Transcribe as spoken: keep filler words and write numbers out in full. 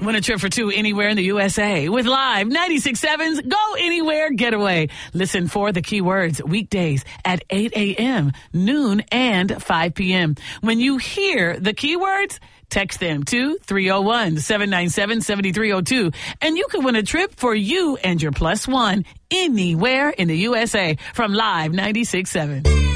Win a trip for two anywhere in the U S A with Live ninety-six point seven's Go Anywhere Getaway. Listen for the keywords weekdays at eight a.m., noon, and five p.m. When you hear the keywords, text them to three oh one, seven nine seven, seven three oh two, and you can win a trip for you and your plus one anywhere in the U S A from Live ninety-six point seven.